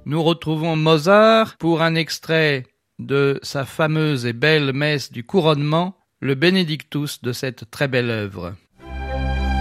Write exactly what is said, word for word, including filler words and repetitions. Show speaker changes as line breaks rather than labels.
Nous retrouvons Mozart pour un extrait de sa fameuse et belle messe du couronnement, le Benedictus de cette très belle œuvre.